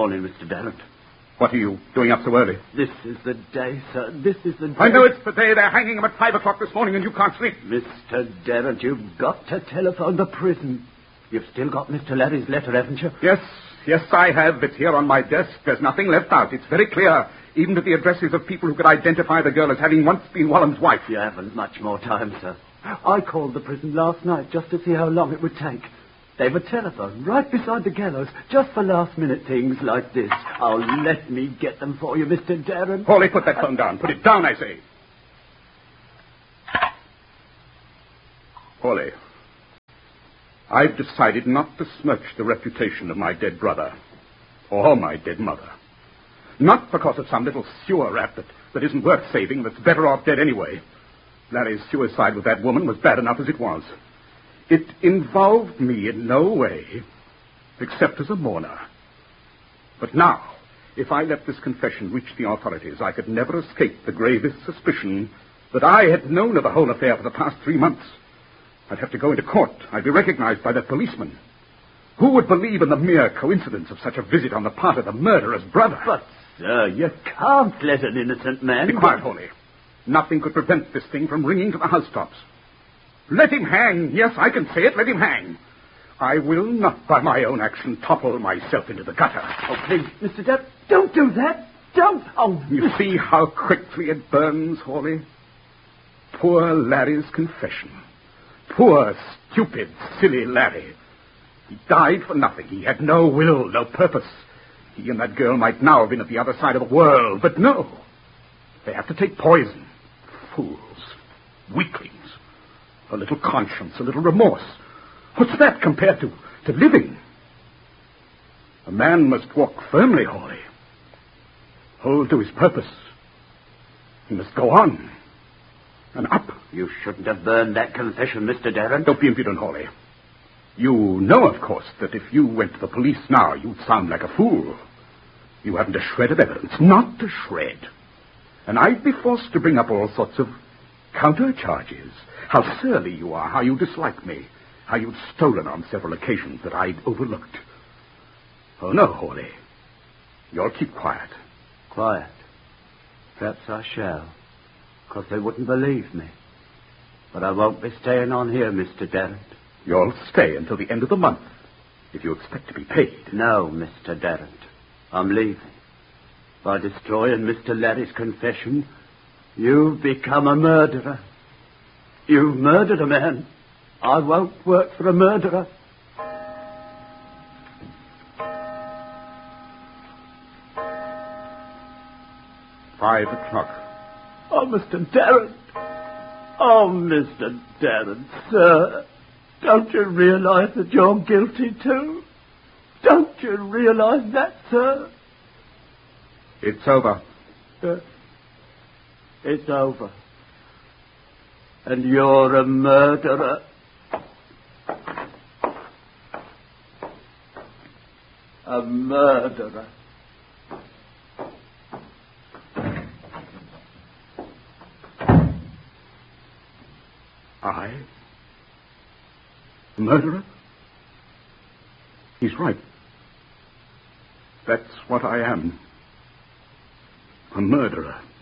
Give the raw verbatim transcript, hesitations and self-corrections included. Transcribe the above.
morning, Mister Darrant. What are you doing up so early? This is the day, sir. This is the day. I know it's the day. They're hanging him at five o'clock this morning and you can't sleep. Mister Darrant, you've got to telephone the prison. You've still got Mister Larry's letter, haven't you? Yes, yes, I have. It's here on my desk. There's nothing left out. It's very clear, even to the addresses of people who could identify the girl as having once been Wallen's wife. You haven't much more time, sir. I called the prison last night just to see how long it would take. They've a telephone right beside the gallows, just for last-minute things like this. Oh, let me get them for you, Mister Darrant. Hawley, put that phone down. Put it down, I say. Hawley, I've decided not to smirch the reputation of my dead brother or my dead mother. Not because of some little sewer rat that, that isn't worth saving, that's better off dead anyway. Larry's suicide with that woman was bad enough as it was. It involved me in no way, except as a mourner. But now, if I let this confession reach the authorities, I could never escape the gravest suspicion that I had known of the whole affair for the past three months. I'd have to go into court. I'd be recognized by that policeman. Who would believe in the mere coincidence of such a visit on the part of the murderer's brother? But, sir, you can't let an innocent man... Be quiet, Hawley. Nothing could prevent this thing from ringing to the housetops. Let him hang. Yes, I can say it. Let him hang. I will not, by my own action, topple myself into the gutter. Oh, please, Mister Depp, don't do that. Don't. Oh, you see how quickly it burns, Hawley? Poor Larry's confession. Poor, stupid, silly Larry. He died for nothing. He had no will, no purpose. He and that girl might now have been at the other side of the world, but no. They have to take poison. Fools. Weaklings. A little conscience, a little remorse. What's that compared to, to living? A man must walk firmly, Hawley. Hold to his purpose. He must go on. And up. You shouldn't have burned that confession, Mister Darrant. Don't be impudent, Hawley. You know, of course, that if you went to the police now, you'd sound like a fool. You haven't a shred of evidence. Not a shred. And I'd be forced to bring up all sorts of counter-charges. How surly you are, how you dislike me, how you'd stolen on several occasions that I'd overlooked. Oh, no, Hawley. You'll keep quiet. Quiet? Perhaps I shall, because they wouldn't believe me. But I won't be staying on here, Mister Darrant. You'll stay until the end of the month, if you expect to be paid. No, Mister Darrant. I'm leaving. By destroying Mister Larry's confession, you've become a murderer. You've murdered a man. I won't work for a murderer. Five o'clock. Oh, Mister Darrant. Oh, Mister Darrant, sir. Don't you realize that you're guilty, too? Don't you realize that, sir? It's over. Uh, it's over. And you're a murderer. A murderer. I? A murderer? He's right. That's what I am. A murderer.